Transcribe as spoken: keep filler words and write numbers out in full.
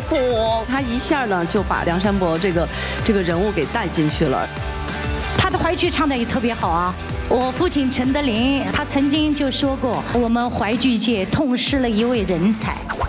佛。他一下呢就把梁山伯这个这个人物给带进去了。 他的淮剧唱的也特别好啊。我父亲陈德霖，他曾经就说过，我们淮剧界痛失了一位人才。